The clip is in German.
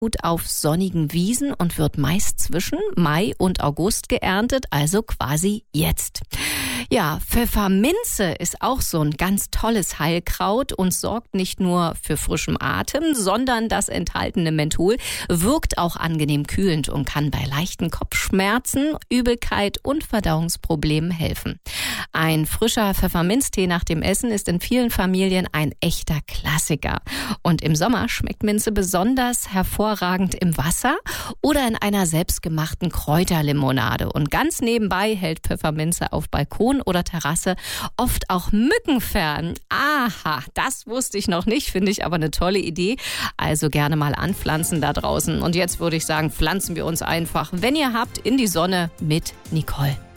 gut auf sonnigen Wiesen und wird meist zwischen Mai und August geerntet, also quasi jetzt. Ja, Pfefferminze ist auch so ein ganz tolles Heilkraut und sorgt nicht nur für frischen Atem, sondern das enthaltene Menthol wirkt auch angenehm kühlend und kann bei leichten Kopfschmerzen, Übelkeit und Verdauungsproblemen helfen. Ein frischer Pfefferminztee nach dem Essen ist in vielen Familien ein echter Klassiker. Und im Sommer schmeckt Minze besonders hervorragend im Wasser oder in einer selbstgemachten Kräuterlimonade. Und ganz nebenbei hält Pfefferminze auf Balkon oder Terrasse oft auch Mücken fern. Aha, das wusste ich noch nicht, finde ich aber eine tolle Idee. Also gerne mal anpflanzen da draußen. Und jetzt würde ich sagen, pflanzen wir uns einfach, wenn ihr habt, in die Sonne mit Nicole.